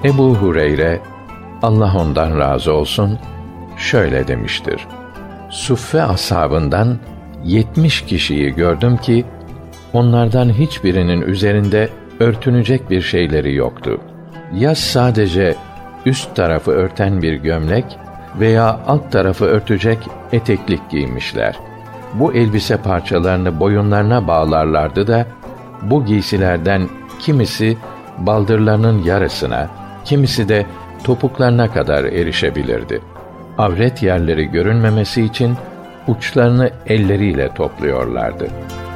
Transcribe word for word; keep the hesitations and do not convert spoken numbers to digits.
Ebu Hureyre, Allah ondan razı olsun, şöyle demiştir: Suffe ashabından yetmiş kişiyi gördüm ki, onlardan hiçbirinin üzerinde örtünecek bir şeyleri yoktu. Ya sadece üst tarafı örten bir gömlek veya alt tarafı örtecek eteklik giymişler. Bu elbise parçalarını boyunlarına bağlarlardı da, bu giysilerden kimisi baldırlarının yarısına, kimisi de topuklarına kadar erişebilirdi. Avret yerleri görünmemesi için uçlarını elleriyle topluyorlardı.